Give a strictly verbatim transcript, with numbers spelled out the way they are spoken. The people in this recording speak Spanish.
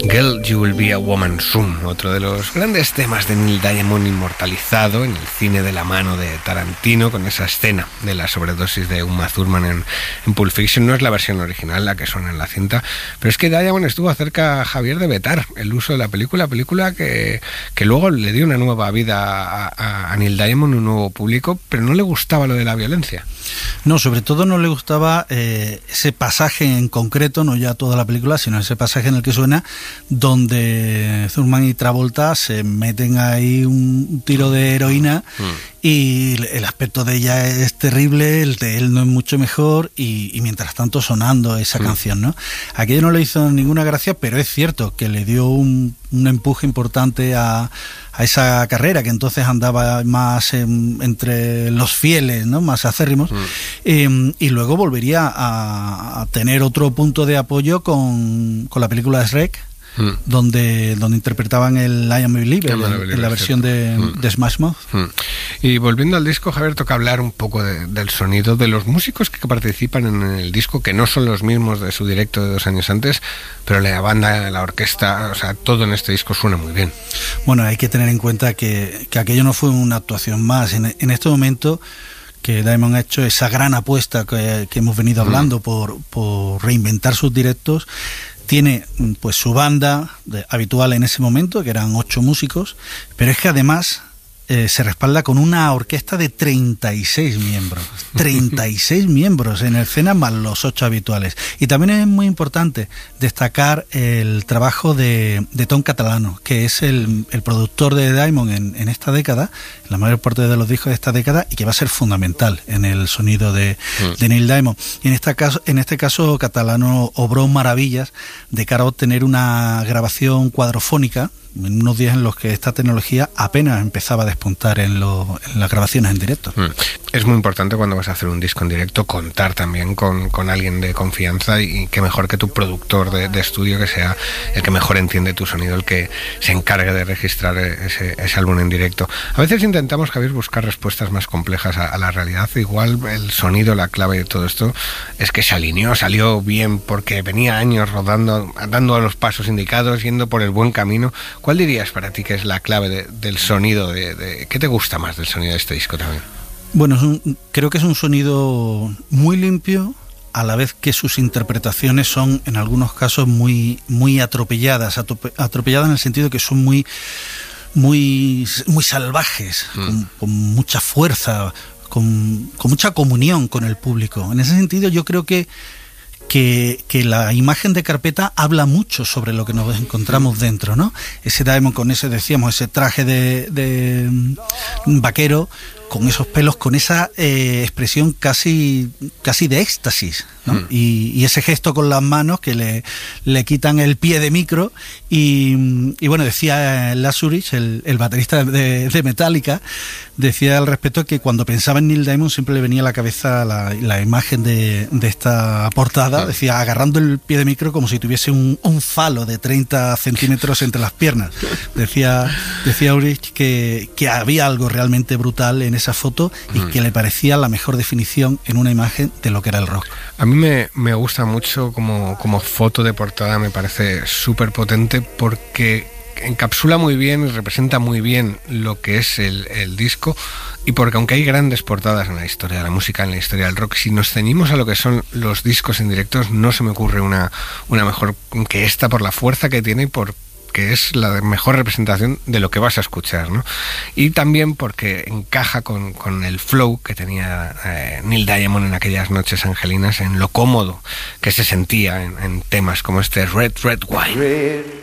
Girl, You Will Be a Woman Soon, otro de los grandes temas de Neil Diamond inmortalizado en el cine de la mano de Tarantino, con esa escena de la sobredosis de Uma Thurman en, en Pulp Fiction. No es la versión original la que suena en la cinta, pero es que Diamond estuvo acerca, Javier, de vetar el uso de la película, película que, que luego le dio una nueva vida a, a, a Neil Diamond, un nuevo público, pero no le gustaba lo de la violencia. No, sobre todo no le gustaba eh, ese pasaje en concreto, no ya toda la película, sino ese pasaje en el que suena, donde Thurman y Travolta se meten ahí un tiro de heroína mm. y el aspecto de ella es terrible, el de él no es mucho mejor, y, y mientras tanto sonando esa mm. canción, ¿no? Aquello no le hizo ninguna gracia, pero es cierto que le dio un, un empuje importante a, a esa carrera, que entonces andaba más en, entre los fieles, ¿no? Más acérrimos, mm. eh, y luego volvería a, a tener otro punto de apoyo con, con la película Shrek, mm. donde, donde interpretaban el I Am a Believer, en, en la versión de, mm. de Smash Mouth. Mm. Y volviendo al disco, Javier, toca hablar un poco de, del sonido de los músicos que participan en el disco, que no son los mismos de su directo de dos años antes, pero la banda, la orquesta, o sea, todo en este disco suena muy bien. Bueno, hay que tener en cuenta que, que aquello no fue una actuación más. En, en este momento que Diamond ha hecho esa gran apuesta que, que hemos venido hablando mm. por, por reinventar sus directos. Tiene pues su banda de, habitual en ese momento, que eran ocho músicos, pero es que además eh, se respalda con una orquesta de treinta y seis miembros. treinta y seis miembros en escena más los ocho habituales. Y también es muy importante destacar el trabajo de, de Tom Catalano, que es el, el productor de Diamond en, en esta década, en la mayor parte de los discos de esta década, y que va a ser fundamental en el sonido de, mm. de Neil Diamond. Y en, esta caso, en este caso, Catalano obró maravillas de cara a obtener una grabación cuadrofónica, en unos días en los que esta tecnología apenas empezaba a despuntar en, lo, en las grabaciones en directo. Mm. Es muy importante cuando vas a hacer un disco en directo contar también con, con alguien de confianza, y que mejor que tu productor de, de estudio, que sea el que mejor entiende tu sonido, el que se encargue de registrar ese, ese álbum en directo. A veces intentamos, Javier, buscar respuestas más complejas a, a la realidad. Igual el sonido, la clave de todo esto es que se alineó, salió bien porque venía años rodando, dando los pasos indicados, yendo por el buen camino. ¿Cuál dirías para ti que es la clave de, del sonido? De, de, ¿Qué te gusta más del sonido de este disco también? Bueno, es un, creo que es un sonido muy limpio, a la vez que sus interpretaciones son en algunos casos muy, muy atropelladas, atrope, atropelladas en el sentido que son muy, muy, muy salvajes, mm. con, con mucha fuerza, con, con mucha comunión con el público. En ese sentido yo creo que Que, que la imagen de Carpeta habla mucho sobre lo que nos encontramos dentro, ¿no? Ese Diamond con ese, decíamos, ese traje de, de vaquero, con esos pelos, con esa eh, expresión casi, casi de éxtasis, ¿no? Mm. Y, y ese gesto con las manos que le, le quitan el pie de micro. Y, y bueno, decía Lars Ulrich, el, el baterista de, de Metallica, decía al respecto que cuando pensaba en Neil Diamond siempre le venía a la cabeza la, la imagen de, de esta portada, decía, agarrando el pie de micro como si tuviese un, un falo de treinta centímetros entre las piernas. Decía, decía Ulrich que, que había algo realmente brutal en esa foto y mm. que le parecía la mejor definición en una imagen de lo que era el rock. A mí me, me gusta mucho como, como foto de portada, me parece súper potente porque encapsula muy bien y representa muy bien lo que es el, el disco, y porque aunque hay grandes portadas en la historia de la música, en la historia del rock, si nos ceñimos a lo que son los discos en directos, no se me ocurre una, una mejor que esta, por la fuerza que tiene y por que es la mejor representación de lo que vas a escuchar, ¿no? Y también porque encaja con, con el flow que tenía eh, Neil Diamond en aquellas noches angelinas, en lo cómodo que se sentía en, en temas como este Red Red Wine.